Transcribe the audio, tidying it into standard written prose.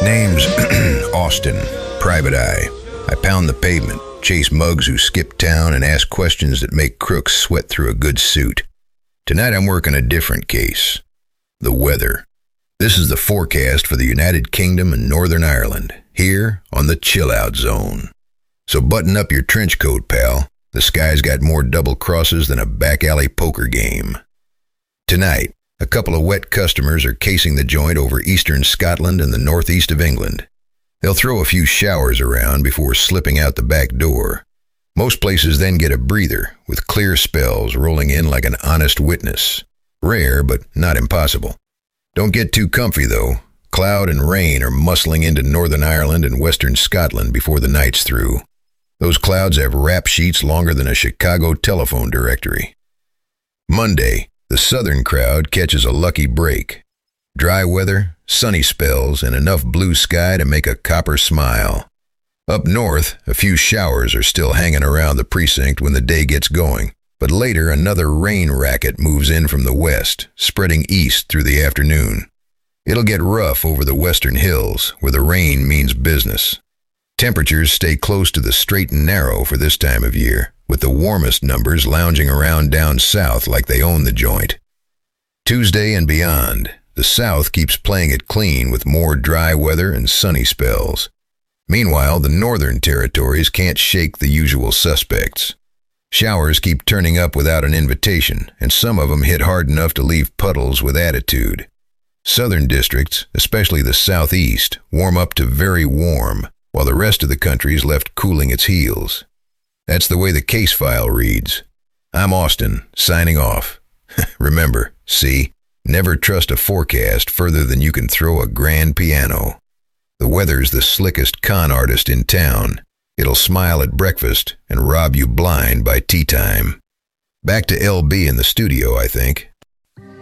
Name's Austin, Private Eye. I pound the pavement, chase mugs who skip town, and ask questions that make crooks sweat through a good suit. Tonight I'm working a different case. The weather. This is the forecast for the United Kingdom and Northern Ireland, here on the Chill Out Zone. So button up your trench coat, pal. The sky's got more double crosses than a back alley poker game. Tonight, a couple of wet customers are casing the joint over eastern Scotland and the northeast of England. They'll throw a few showers around before slipping out the back door. Most places then get a breather, with clear spells rolling in like an honest witness. Rare, but not impossible. Don't get too comfy, though. Cloud and rain are muscling into Northern Ireland and western Scotland before the night's through. Those clouds have rap sheets longer than a Chicago telephone directory. Monday, the southern crowd catches a lucky break. Dry weather, sunny spells, and enough blue sky to make a copper smile. Up north, a few showers are still hanging around the precinct when the day gets going, but later another rain racket moves in from the west, spreading east through the afternoon. It'll get rough over the western hills, where the rain means business. Temperatures stay close to the straight and narrow for this time of year, with the warmest numbers lounging around down south like they own the joint. Tuesday and beyond, the south keeps playing it clean with more dry weather and sunny spells. Meanwhile, the northern territories can't shake the usual suspects. Showers keep turning up without an invitation, and some of them hit hard enough to leave puddles with attitude. Southern districts, especially the southeast, warm up to very warm, while the rest of the country is left cooling its heels. That's the way the case file reads. I'm Austin, signing off. Remember, see, never trust a forecast further than you can throw a grand piano. The weather's the slickest con artist in town. It'll smile at breakfast and rob you blind by tea time. Back to LB in the studio, I think.